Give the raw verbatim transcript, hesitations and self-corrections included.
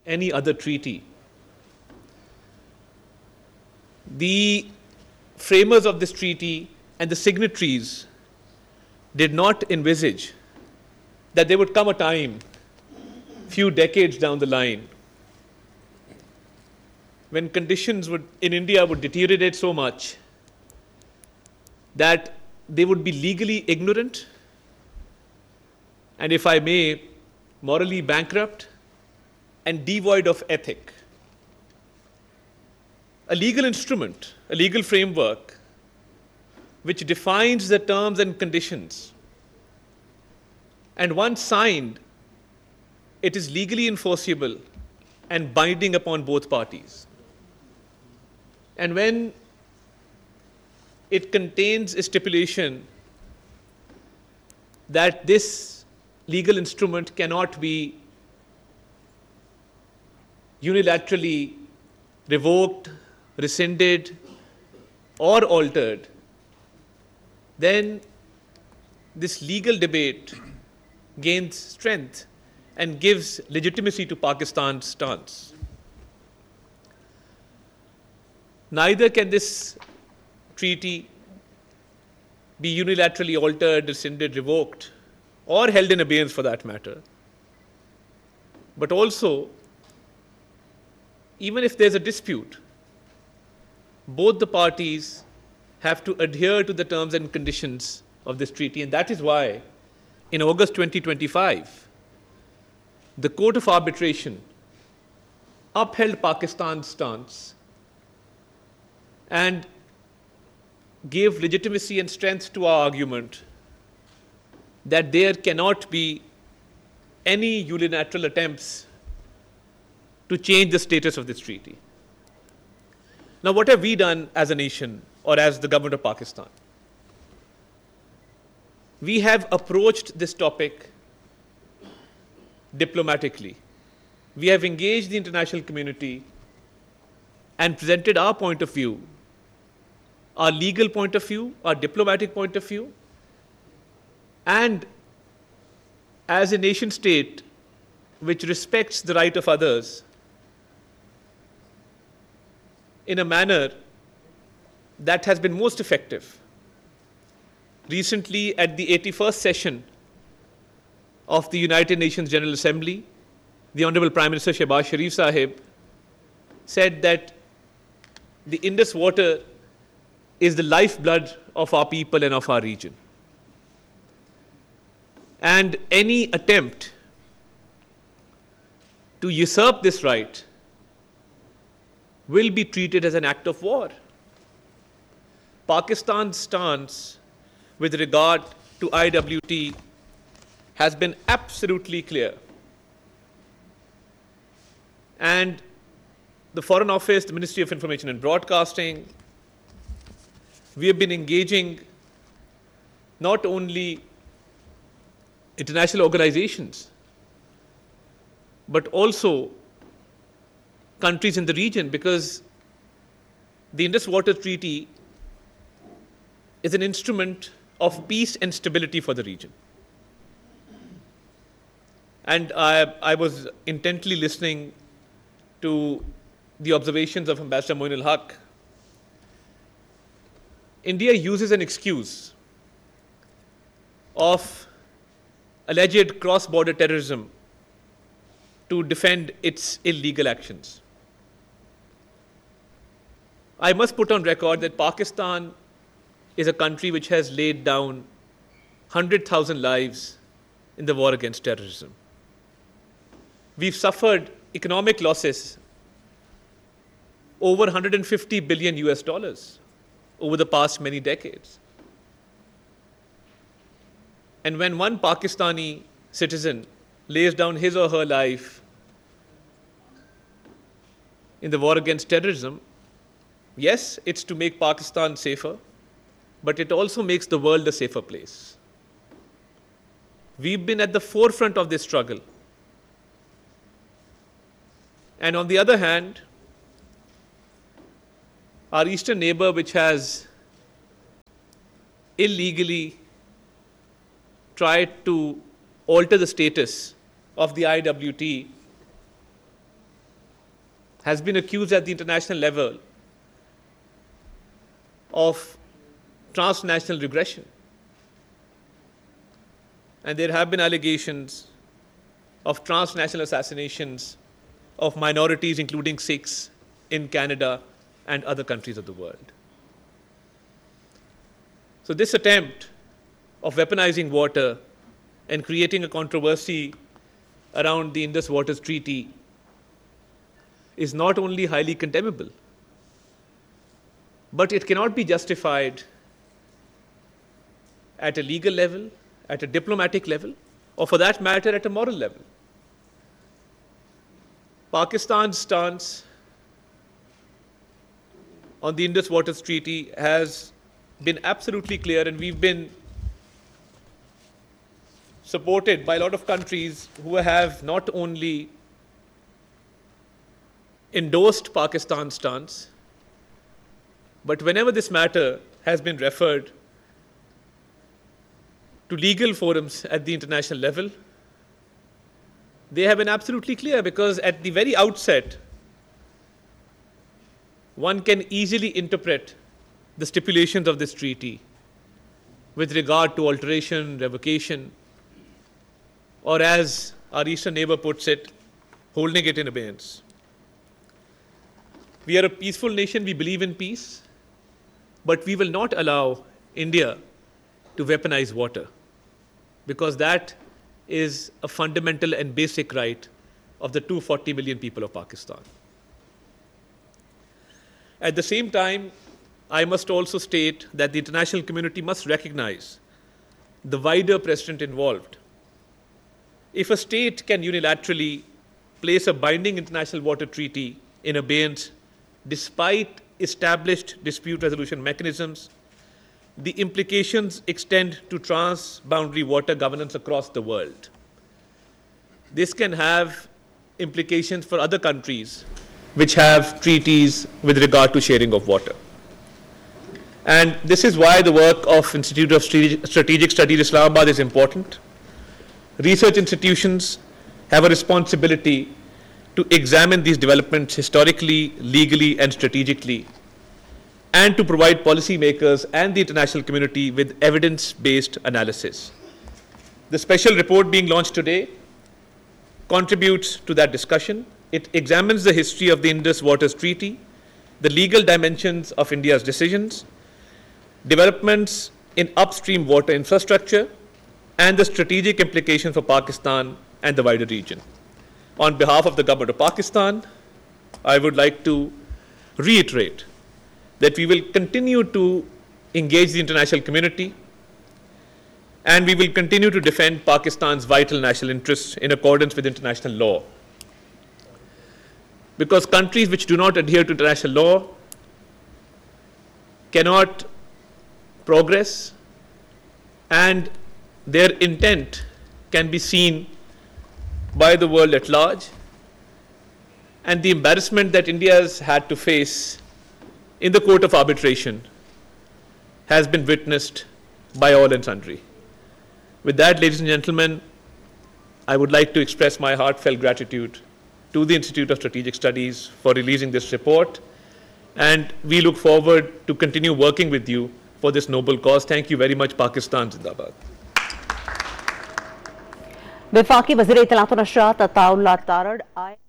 any other treaty, the framers of this treaty and the signatories did not envisage that there would come a time, few decades down the line, when conditions would, in India would deteriorate so much that they would be legally ignorant and, if I may, morally bankrupt and devoid of ethic. A legal instrument, a legal framework which defines the terms and conditions, and once signed, it is legally enforceable and binding upon both parties. And when it contains a stipulation that this legal instrument cannot be unilaterally revoked, rescinded, or altered, then this legal debate gains strength and gives legitimacy to Pakistan's stance. Neither can this treaty be unilaterally altered, rescinded, revoked, or held in abeyance for that matter. But also, even if there's a dispute, both the parties have to adhere to the terms and conditions of this treaty. And that is why, in August twenty twenty-five, the Court of Arbitration upheld Pakistan's stance and gave legitimacy and strength to our argument that there cannot be any unilateral attempts to change the status of this treaty. Now, what have we done as a nation or as the government of Pakistan? We have approached this topic diplomatically. We have engaged the international community and presented our point of view, our legal point of view, our diplomatic point of view, and as a nation state which respects the right of others in a manner that has been most effective. Recently, at the eighty-first session of the United Nations General Assembly, the Honorable Prime Minister Shehbaz Sharif Sahib said that the Indus water is the lifeblood of our people and of our region. And any attempt to usurp this right will be treated as an act of war. Pakistan's stance with regard to I W T has been absolutely clear. And the Foreign Office, the Ministry of Information and Broadcasting, we have been engaging not only international organizations, but also countries in the region, because the Indus Water Treaty is an instrument of peace and stability for the region. And I, I was intently listening to the observations of Ambassador Moin ul-Haq. India uses an excuse of alleged cross-border terrorism to defend its illegal actions. I must put on record that Pakistan is a country which has laid down one hundred thousand lives in the war against terrorism. We've suffered economic losses over one hundred fifty billion U S dollars over the past many decades. And when one Pakistani citizen lays down his or her life in the war against terrorism, yes, it's to make Pakistan safer, but it also makes the world a safer place. We've been at the forefront of this struggle. And on the other hand, our eastern neighbor, which has illegally tried to alter the status of the I W T, has been accused at the international level of transnational regression. And there have been allegations of transnational assassinations of minorities, including Sikhs, in Canada and other countries of the world. So this attempt of weaponizing water and creating a controversy around the Indus Waters Treaty is not only highly condemnable, but it cannot be justified at a legal level, at a diplomatic level, or for that matter, at a moral level. Pakistan's stance on the Indus Waters Treaty has been absolutely clear, and we've been supported by a lot of countries who have not only endorsed Pakistan's stance, but whenever this matter has been referred to legal forums at the international level, they have been absolutely clear, because at the very outset, one can easily interpret the stipulations of this treaty with regard to alteration, revocation, or as our eastern neighbor puts it, holding it in abeyance. We are a peaceful nation, we believe in peace, but we will not allow India to weaponize water, because that is a fundamental and basic right of the two hundred forty million people of Pakistan. At the same time, I must also state that the international community must recognize the wider precedent involved. If a state can unilaterally place a binding international water treaty in abeyance despite established dispute resolution mechanisms, the implications extend to trans-boundary water governance across the world. This can have implications for other countries which have treaties with regard to sharing of water. And this is why the work of Institute of Strategic Studies Islamabad is important. Research institutions have a responsibility to examine these developments historically, legally, and strategically, and to provide policymakers and the international community with evidence-based analysis. The special report being launched today contributes to that discussion. It examines the history of the Indus Waters Treaty, the legal dimensions of India's decisions, developments in upstream water infrastructure, and the strategic implications for Pakistan and the wider region. On behalf of the government of Pakistan, I would like to reiterate that we will continue to engage the international community, and we will continue to defend Pakistan's vital national interests in accordance with international law. Because countries which do not adhere to international law cannot progress, and their intent can be seen by the world at large, and the embarrassment that India has had to face in the court of arbitration has been witnessed by all and sundry. With that, ladies and gentlemen, I would like to express my heartfelt gratitude to the Institute of Strategic Studies for releasing this report, and we look forward to continue working with you for this noble cause. Thank you very much. Pakistan Zindabad. वफाकी वज़ीर इत्तलात और नशरियात अताउल्लाह तारड़ आए